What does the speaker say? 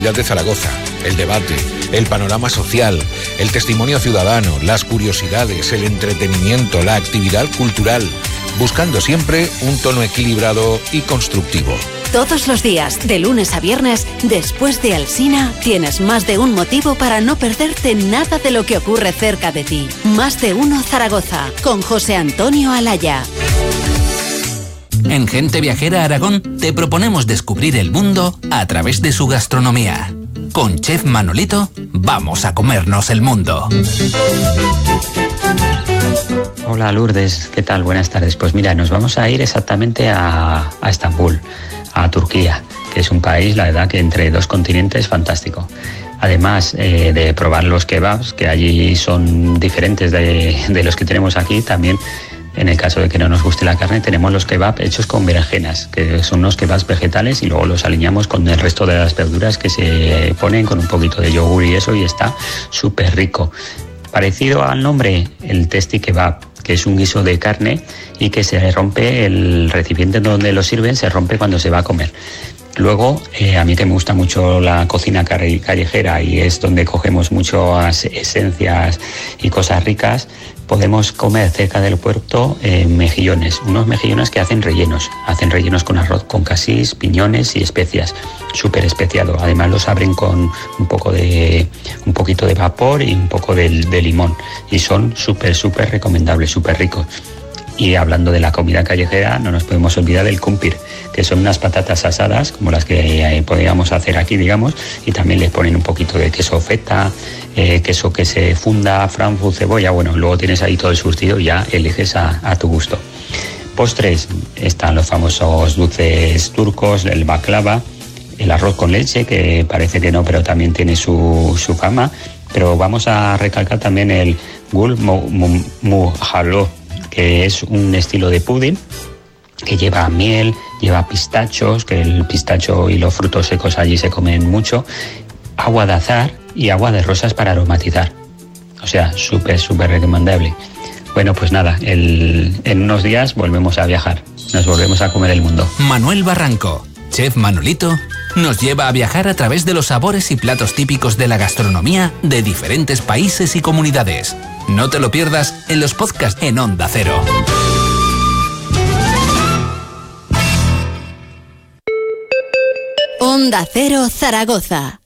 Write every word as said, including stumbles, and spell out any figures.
de Zaragoza, el debate, el panorama social, el testimonio ciudadano, las curiosidades, el entretenimiento, la actividad cultural, buscando siempre un tono equilibrado y constructivo. Todos los días, de lunes a viernes, después de Alsina, tienes más de un motivo para no perderte nada de lo que ocurre cerca de ti. Más de uno Zaragoza, con José Antonio Alaya. En Gente Viajera Aragón te proponemos descubrir el mundo a través de su gastronomía. Con Chef Manolito vamos a comernos el mundo. Hola Lourdes, ¿qué tal? Buenas tardes. Pues mira, nos vamos a ir exactamente a, a Estambul, a Turquía, que es un país, la verdad, que entre dos continentes fantástico. Además eh, de probar los kebabs, que allí son diferentes de, de los que tenemos aquí, también en el caso de que no nos guste la carne, tenemos los kebabs hechos con berenjenas, que son unos kebabs vegetales y luego los alineamos con el resto de las verduras que se ponen con un poquito de yogur y eso, y está súper rico. Parecido al nombre, el testi kebab, que es un guiso de carne y que se rompe, el recipiente donde lo sirven se rompe cuando se va a comer. Luego, eh, a mí que me gusta mucho la cocina callejera y es donde cogemos muchas esencias y cosas ricas, podemos comer cerca del puerto eh, mejillones, unos mejillones que hacen rellenos, hacen rellenos con arroz, con casís, piñones y especias, súper especiado. Además los abren con un poco de un poquito de vapor y un poco de, de limón y son súper, súper recomendables, súper ricos. Y hablando de la comida callejera, no nos podemos olvidar del kumpir, que son unas patatas asadas, como las que eh, podríamos hacer aquí, digamos, y también les ponen un poquito de queso feta, eh, queso que se funda, frankfurt, cebolla, bueno, luego tienes ahí todo el surtido y ya eliges a, a tu gusto. Postres, están los famosos dulces turcos, el baklava, el arroz con leche, que parece que no, pero también tiene su, su fama, pero vamos a recalcar también el gul muhallo, que es un estilo de pudding que lleva miel, lleva pistachos, que el pistacho y los frutos secos allí se comen mucho, agua de azahar y agua de rosas para aromatizar. O sea, súper, súper recomendable. Bueno, pues nada, el, en unos días volvemos a viajar, nos volvemos a comer el mundo. Manuel Barranco, Chef Manolito, nos lleva a viajar a través de los sabores y platos típicos de la gastronomía de diferentes países y comunidades. No te lo pierdas en los podcasts en Onda Cero. Onda Cero Zaragoza.